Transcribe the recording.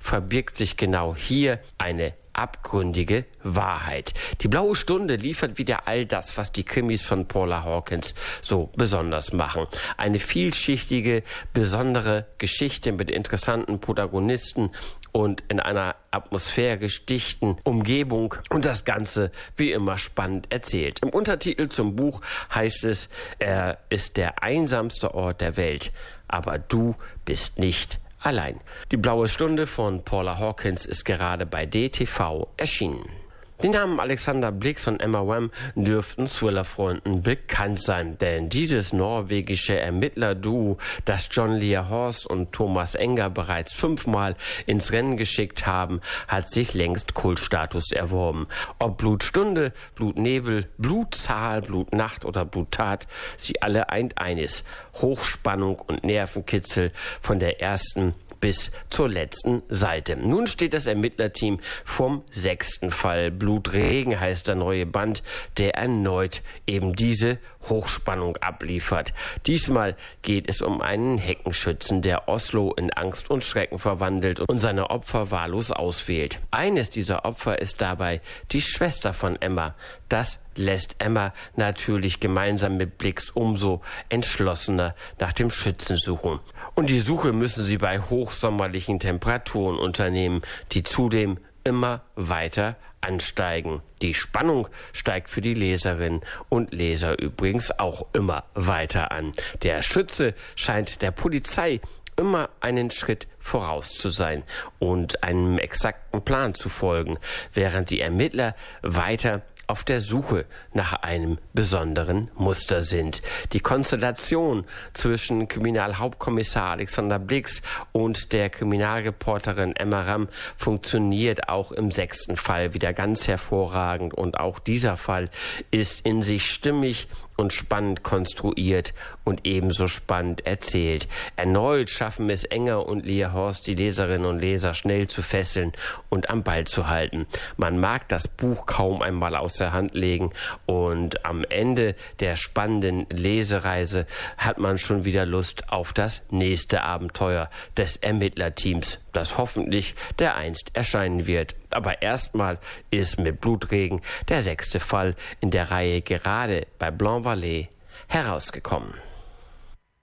verbirgt sich genau hier eine abgründige Wahrheit. Die Blaue Stunde liefert wieder all das, was die Krimis von Paula Hawkins so besonders machen. Eine vielschichtige, besondere Geschichte mit interessanten Protagonisten und in einer atmosphärisch dichten Umgebung und das Ganze wie immer spannend erzählt. Im Untertitel zum Buch heißt es, er ist der einsamste Ort der Welt, aber du bist nicht allein. Die Blaue Stunde von Paula Hawkins ist gerade bei DTV erschienen. Die Namen Alexander Blix und Emma Wham dürften Thriller-Freunden bekannt sein, denn dieses norwegische Ermittlerduo, das John Lea Horst und Thomas Enger bereits 5-mal ins Rennen geschickt haben, hat sich längst Kultstatus erworben. Ob Blutstunde, Blutnebel, Blutzahl, Blutnacht oder Bluttat, sie alle eint eines: Hochspannung und Nervenkitzel von der ersten bis zur letzten Seite. Nun steht das Ermittlerteam vom 6. Fall. Blutregen heißt der neue Band, der erneut eben diese Hochspannung abliefert. Diesmal geht es um einen Heckenschützen, der Oslo in Angst und Schrecken verwandelt und seine Opfer wahllos auswählt. Eines dieser Opfer ist dabei die Schwester von Emma. Das lässt Emma natürlich gemeinsam mit Blix umso entschlossener nach dem Schützen suchen. Und die Suche müssen sie bei hochsommerlichen Temperaturen unternehmen, die zudem immer weiter ansteigen. Die Spannung steigt für die Leserinnen und Leser übrigens auch immer weiter an. Der Schütze scheint der Polizei immer einen Schritt voraus zu sein und einem exakten Plan zu folgen, während die Ermittler weiter auf der Suche nach einem besonderen Muster sind. Die Konstellation zwischen Kriminalhauptkommissar Alexander Blix und der Kriminalreporterin Emma Wham funktioniert auch im 6. Fall wieder ganz hervorragend, und auch dieser Fall ist in sich stimmig und spannend konstruiert und ebenso spannend erzählt. Erneut schaffen es Enger und Lea Horst, die Leserinnen und Leser schnell zu fesseln und am Ball zu halten. Man mag das Buch kaum einmal aus der Hand legen, und am Ende der spannenden Lesereise hat man schon wieder Lust auf das nächste Abenteuer des Ermittlerteams, das hoffentlich dereinst erscheinen wird. Aber erstmal ist mit Blutregen der 6. Fall in der Reihe gerade bei Blanc-Vallée herausgekommen.